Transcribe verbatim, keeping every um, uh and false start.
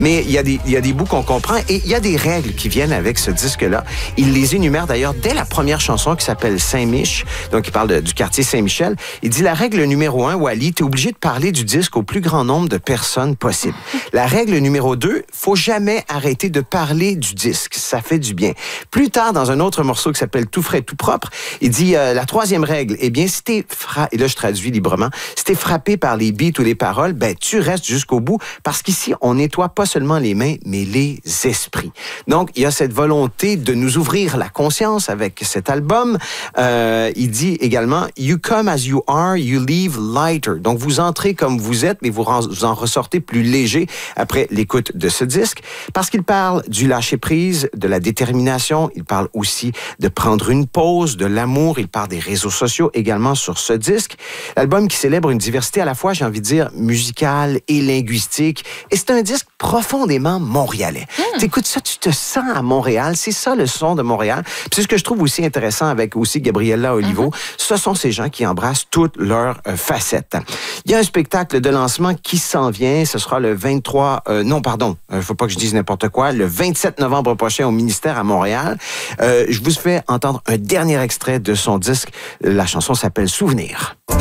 Mais il y a des, il y a des bouts qu'on comprend et il y a des règles qui viennent avec ce disque-là. Il les énumère d'ailleurs dès la première chanson qui s'appelle Saint-Mich, donc il parle de, du quartier Saint-Michel. Il dit la règle numéro un, Wally, t'es obligé de parler du disque au plus grand nombre de personnes possible. La règle numéro deux, faut jamais arrêter de parler du disque. Ça fait du bien. Plus tard, dans un autre morceau qui s'appelle Tout frais, tout propre, il dit euh, la troisième règle, eh bien, si t'es fra... et là je traduis librement, si t'es frappé par les beats ou les paroles, ben tu restes jusqu'au bout parce qu'ici, on nettoie pas seulement les mains, mais les esprits. Donc, il y a cette volonté de nous ouvrir la conscience avec cet album. Euh, il dit également, You come as you are, you leave lighter. Donc, vous entrez comme vous êtes, mais vous, ren- vous en ressortez plus léger après l'écoute de ce disque, parce qu'il parle du lâcher-prise, de la détermination, il parle aussi de prendre une pause, de l'amour, il parle des réseaux sociaux également sur ce disque. L'album qui célèbre une diversité à la fois, j'ai envie de dire, musicale et linguistique, et c'est un disque profondément montréalais. Mm. T'écoutes ça, tu te sens à Montréal, c'est ça le son de Montréal. Puis c'est ce que je trouve aussi intéressant avec aussi Gabriella Olivo, mm-hmm. ce sont ces gens qui embrassent toutes leurs euh, facettes. Il y a un spectacle de lancement qui s'en vient, ce sera le vingt-trois, euh, non pardon, il euh, faut pas que je dise n'importe quoi, le vingt-sept novembre prochain au ministère à Montréal. Euh, je vous fais entendre un dernier extrait de son disque, la chanson s'appelle Souvenir.